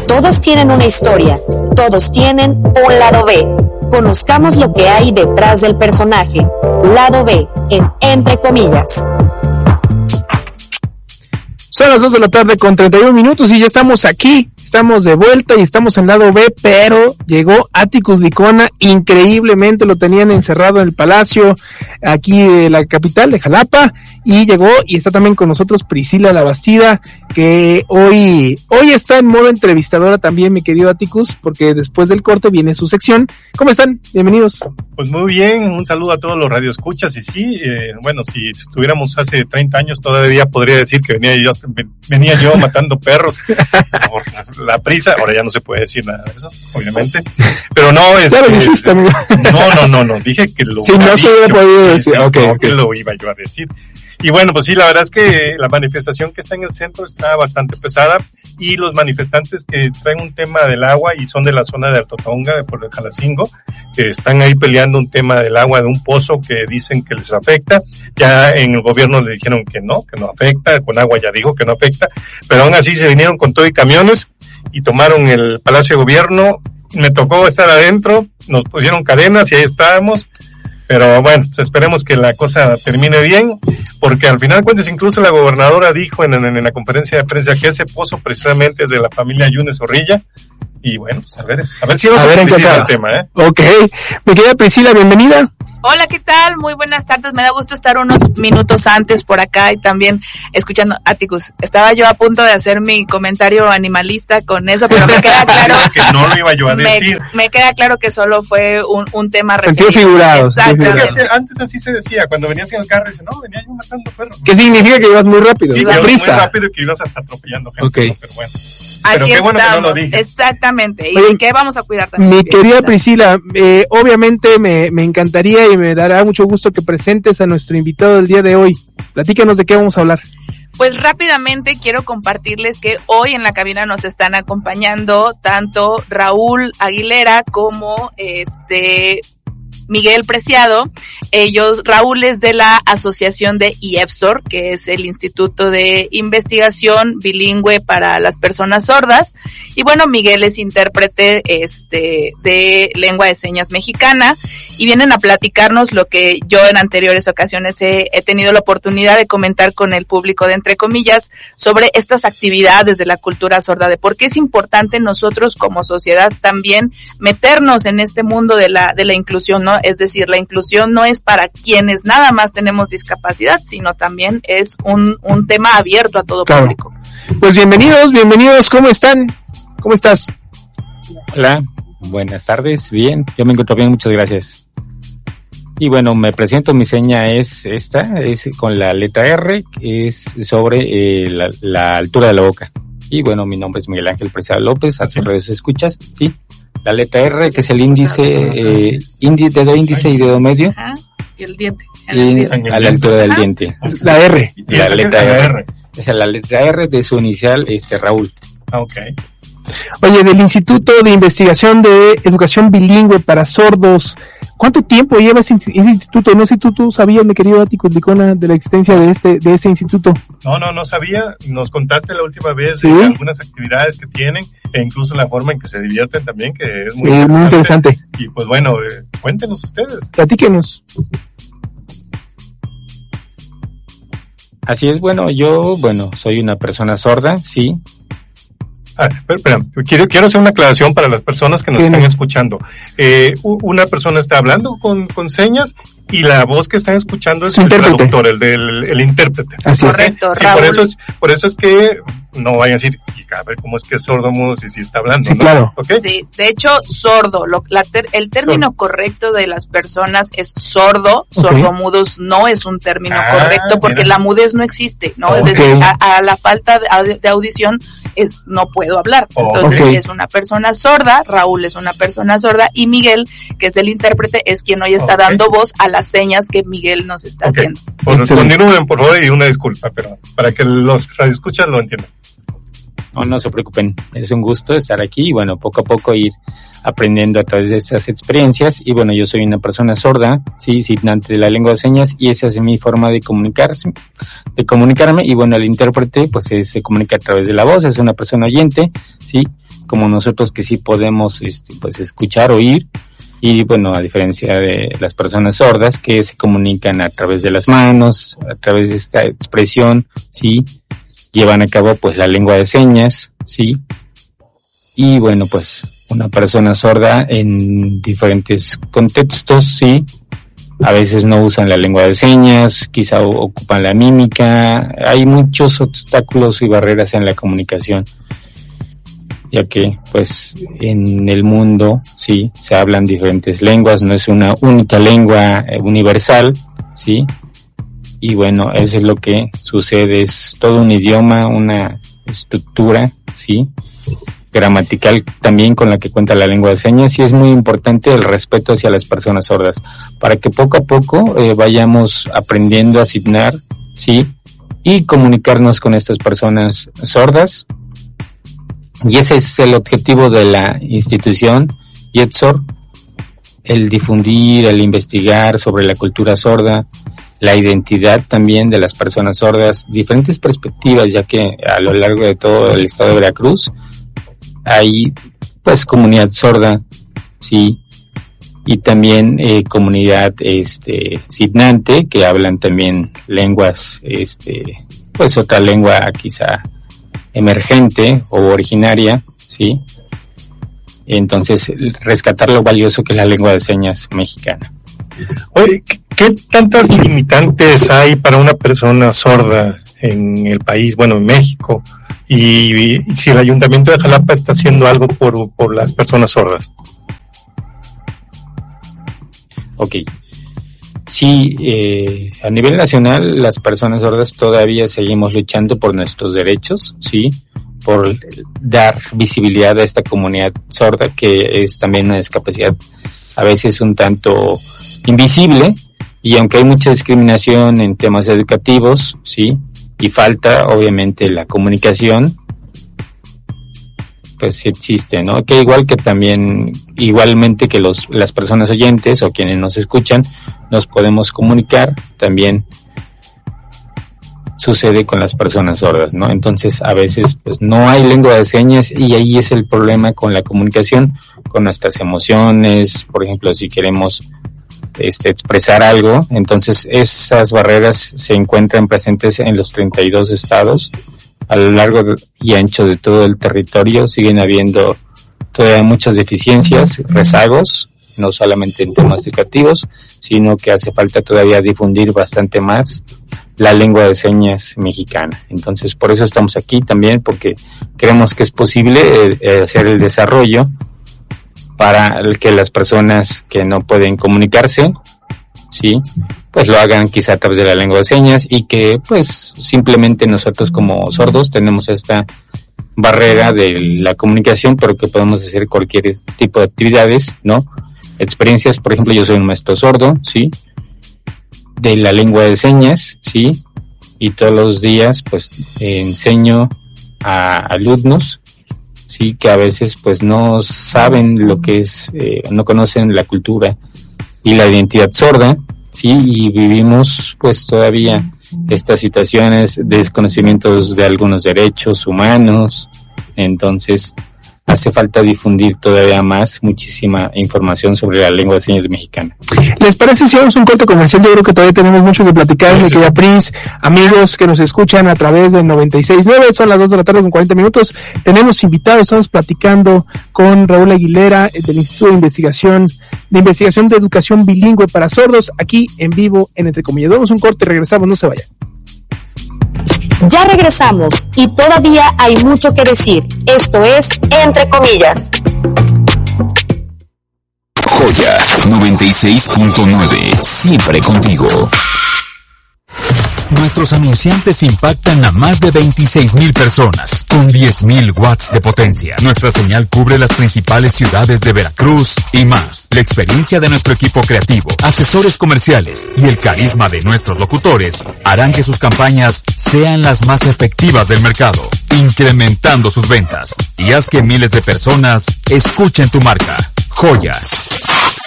Todos tienen una historia, todos tienen un lado B. Conozcamos lo que hay detrás del personaje. Lado B, en Entre Comillas. Son las 2 de la tarde con 31 minutos y ya estamos aquí, estamos de vuelta y estamos en lado B, pero llegó Atticus Licona, increíblemente lo tenían encerrado en el palacio aquí de la capital de Jalapa, y llegó y está también con nosotros Priscila Labastida, que hoy está en modo entrevistadora también, mi querido Atticus, porque después del corte viene su sección. ¿Cómo están? Bienvenidos. Pues muy bien, un saludo a todos los radioescuchas, y sí, bueno, si estuviéramos hace 30 años todavía podría decir que venía yo matando perros por la prisa. Ahora ya no se puede decir nada de eso, obviamente, pero no, no, dije que lo no se hubiera podido decir, okay. Que lo iba yo a decir. Y bueno, pues sí, la verdad es que la manifestación que está en el centro está bastante pesada, y los manifestantes que traen un tema del agua y son de la zona de Altotonga, de Puerto Jalacingo, que están ahí peleando un tema del agua de un pozo que dicen que les afecta. Ya en el gobierno le dijeron que no afecta, con agua ya dijo que no afecta, pero aún así se vinieron con todo y camiones y tomaron el Palacio de Gobierno. Me tocó estar adentro, nos pusieron cadenas y ahí estábamos. Pero bueno, pues esperemos que la cosa termine bien, porque al final de cuentas incluso la gobernadora dijo en la conferencia de prensa que ese pozo precisamente es de la familia Yunes Zorrilla. Y bueno, pues a ver si nos simplifica el tema, ¿eh? Ok, mi querida Priscila, bienvenida. Hola, ¿qué tal? Muy buenas tardes. Me da gusto estar unos minutos antes por acá y también escuchando Atticus. Estaba yo a punto de hacer mi comentario animalista con eso, pero me queda claro que no lo iba yo a decir. Me queda claro que solo fue un tema referido. Sentido figurado. Exactamente. Antes así se decía, cuando venías en el carro, dice, no, venía yo matando perros. ¿Qué significa que ibas muy rápido? Sí, ibas muy rápido y que ibas hasta atropellando gente. Okay. Pero bueno. Aquí qué bueno estamos, que no lo dije. Exactamente. ¿Y Oye, qué vamos a cuidar también? Mi querida Priscila, obviamente me encantaría y me dará mucho gusto que presentes a nuestro invitado del día de hoy. Platícanos de qué vamos a hablar. Pues rápidamente quiero compartirles que hoy en la cabina nos están acompañando tanto Raúl Aguilera como Miguel Preciado. Raúl es de la asociación de IEPSOR, que es el Instituto de Investigación Bilingüe para las Personas Sordas, y bueno, Miguel es intérprete de lengua de señas mexicana, y vienen a platicarnos lo que yo en anteriores ocasiones he tenido la oportunidad de comentar con el público de Entre Comillas sobre estas actividades de la cultura sorda, de por qué es importante nosotros como sociedad también meternos en este mundo de la inclusión, ¿no? Es decir, la inclusión no es para quienes nada más tenemos discapacidad, sino también es un tema abierto a todo público. Pues bienvenidos, ¿cómo están? ¿Cómo estás? Hola, buenas tardes, bien, yo me encuentro bien, muchas gracias. Y bueno, me presento, mi seña es esta, es con la letra R, es sobre la altura de la boca. Y bueno, mi nombre es Miguel Ángel Preciado López, a tus redes escuchas, ¿sí? La letra R, que es el índice, dedo índice y dedo medio. Ajá. Y el diente. A la altura del diente. La R. La letra R. Esa es la letra R de su inicial, Raúl. Okay. Oye, del Instituto de Investigación de Educación Bilingüe para Sordos, ¿cuánto tiempo lleva ese instituto? No sé si tú sabías, mi querido Atticus Licona, de la existencia de ese instituto. No sabía. Nos contaste la última vez de algunas actividades que tienen, e incluso la forma en que se divierten también, que es muy interesante. Y pues bueno, cuéntenos ustedes. Platíquenos. Así es, yo soy una persona sorda, sí. Espera, quiero hacer una aclaración para las personas que nos están escuchando. Una persona está hablando con señas y la voz que están escuchando es el traductor, el intérprete. Así correcto, es. Sí, por eso es que no vayan a decir, a ver cómo es que es sordomudo si está hablando. Sí, ¿no? Claro. ¿Okay? Sí, de hecho, sordo, el término correcto de las personas es sordo, sordomudos no es un término correcto porque la mudez no existe, ¿no? Es decir, a la falta de audición no puedo hablar. Entonces es una persona sorda, Raúl es una persona sorda y Miguel, que es el intérprete, es quien hoy está dando voz a las señas que Miguel nos está haciendo. Continúen, por favor, y una disculpa, pero para que los radioescuchas lo entiendan. No se preocupen, es un gusto estar aquí y bueno, poco a poco ir aprendiendo a través de estas experiencias. Y bueno, yo soy una persona sorda, sí, signante de la lengua de señas, y esa es mi forma de comunicarme. Y bueno, el intérprete pues se comunica a través de la voz, es una persona oyente, sí, como nosotros que sí podemos, pues escuchar, oír, y bueno, a diferencia de las personas sordas que se comunican a través de las manos, a través de esta expresión, sí, llevan a cabo pues la lengua de señas, sí, y bueno, pues una persona sorda en diferentes contextos, sí, a veces no usan la lengua de señas, quizá ocupan la mímica, hay muchos obstáculos y barreras en la comunicación, ya que pues en el mundo sí se hablan diferentes lenguas, no es una única lengua universal, sí, y bueno, eso es lo que sucede, es todo un idioma, una estructura, sí, gramatical también con la que cuenta la lengua de señas, y es muy importante el respeto hacia las personas sordas, para que poco a poco vayamos aprendiendo a asignar, sí, y comunicarnos con estas personas sordas. Y ese es el objetivo de la institución IEPSOR, el difundir, el investigar sobre la cultura sorda, la identidad también de las personas sordas, diferentes perspectivas, ya que a lo largo de todo el estado de Veracruz hay pues comunidad sorda, sí, y también comunidad signante, que hablan también lenguas, pues otra lengua quizá emergente o originaria, sí. Entonces, rescatar lo valioso que es la lengua de señas mexicana. Oye, ¿qué tantas limitantes hay para una persona sorda en el país, bueno, en México? Y si el Ayuntamiento de Jalapa está haciendo algo por las personas sordas. Ok. Sí, a nivel nacional las personas sordas todavía seguimos luchando por nuestros derechos, sí, por dar visibilidad a esta comunidad sorda, que es también una discapacidad a veces un tanto invisible, y aunque hay mucha discriminación en temas educativos, sí, y falta obviamente la comunicación, pues sí existe, ¿no? Que igual que también, igualmente que las personas oyentes o quienes nos escuchan, nos podemos comunicar, también sucede con las personas sordas, ¿no? Entonces, a veces, pues no hay lengua de señas, y ahí es el problema con la comunicación, con nuestras emociones, por ejemplo, si queremos expresar algo, entonces esas barreras se encuentran presentes en los 32 estados, a lo largo y ancho de todo el territorio. Siguen habiendo todavía muchas deficiencias, rezagos, no solamente en temas educativos, sino que hace falta todavía difundir bastante más la lengua de señas mexicana. Entonces, por eso estamos aquí también, porque creemos que es posible hacer el desarrollo para que las personas que no pueden comunicarse, sí, pues lo hagan quizá a través de la lengua de señas, y que pues simplemente nosotros como sordos tenemos esta barrera de la comunicación, pero que podemos hacer cualquier tipo de actividades, ¿no? Experiencias, por ejemplo, yo soy un maestro sordo, sí, de la lengua de señas, sí, y todos los días pues enseño a alumnos, sí, que a veces pues no saben lo que es, no conocen la cultura y la identidad sorda, sí, y vivimos pues todavía estas situaciones de desconocimientos de algunos derechos humanos. Entonces hace falta difundir todavía más, muchísima información sobre la lengua de señas mexicana. ¿Les parece si vamos a un corte comercial? Yo creo que todavía tenemos mucho que platicar, mi querida Pris, amigos que nos escuchan a través del 96.9, son las 2 de la tarde con 40 minutos, tenemos invitados, estamos platicando con Raúl Aguilera del Instituto de Investigación de Educación Bilingüe para Sordos, aquí en vivo en Entre Comillas. Damos un corte y regresamos, no se vayan. Ya regresamos y todavía hay mucho que decir. Esto es Entre Comillas. Joya 96.9, siempre contigo. Nuestros anunciantes impactan a más de 26,000 personas, con 10,000 watts de potencia. Nuestra señal cubre las principales ciudades de Veracruz y más. La experiencia de nuestro equipo creativo, asesores comerciales y el carisma de nuestros locutores harán que sus campañas sean las más efectivas del mercado, incrementando sus ventas. Y haz que miles de personas escuchen tu marca. Joya